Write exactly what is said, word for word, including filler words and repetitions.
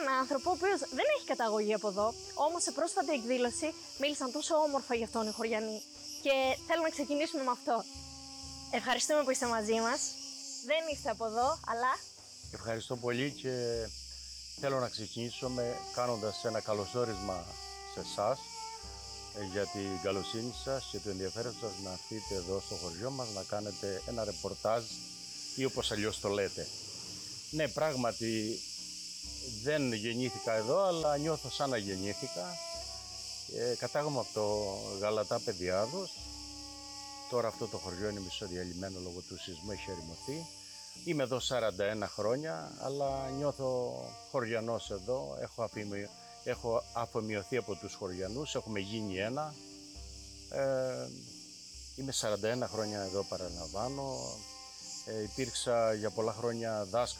έναν άνθρωπο ο οποίος δεν έχει καταγωγή από εδώ, όμως σε πρόσφατη εκδήλωση μίλησαν τόσο όμορφα γι' αυτόν οι χωριανοί. Και θέλω να ξεκινήσουμε με αυτό. Ευχαριστούμε που είστε μαζί μας. Δεν είστε από εδώ, αλλά... Ευχαριστώ πολύ και θέλω να ξεκινήσω με κάνοντας ένα καλωσόρισμα σε εσάς για την καλοσύνη σας και το ενδιαφέρον σας να έρθετε εδώ στο χωριό μας να κάνετε ένα ρεπορτάζ ή όπως αλλιώς το λέτε. Ναι, πράγματι δεν γεννήθηκα εδώ, αλλά νιώθω σαν να γεννήθηκα. Ε, κατάγομαι από το Γαλατά Παιδιάδος. Τώρα αυτό το χωριό είναι μισοδιαλυμένο λόγω του σεισμού, έχει ερημωθεί. Είμαι εδώ σαράντα ένα χρόνια, αλλά νιώθω χωριανός εδώ. Έχω, αφημι... έχω αφομοιωθεί από τους χωριανούς, έχουμε γίνει ένα. Ε, είμαι σαράντα ένα χρόνια εδώ, παραλαμβάνω. Ε, υπήρξα για πολλά χρόνια δάσκαλος